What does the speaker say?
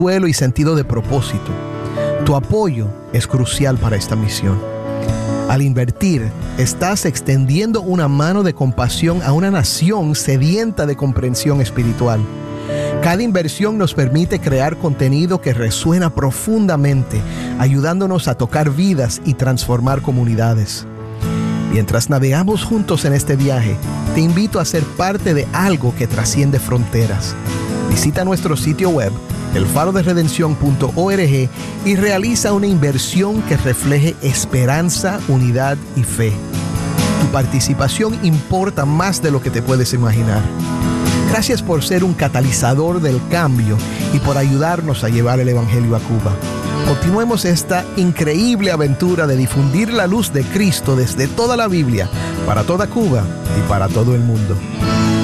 consuelo y sentido de propósito. Tu apoyo es crucial para esta misión. Al invertir, estás extendiendo una mano de compasión a una nación sedienta de comprensión espiritual. Cada inversión nos permite crear contenido que resuena profundamente, ayudándonos a tocar vidas y transformar comunidades. Mientras navegamos juntos en este viaje, te invito a ser parte de algo que trasciende fronteras. Visita nuestro sitio web, elfaroderedención.org, y realiza una inversión que refleje esperanza, unidad y fe. Tu participación importa más de lo que te puedes imaginar. Gracias por ser un catalizador del cambio y por ayudarnos a llevar el Evangelio a Cuba. Continuemos esta increíble aventura de difundir la luz de Cristo desde toda la Biblia, para toda Cuba y para todo el mundo.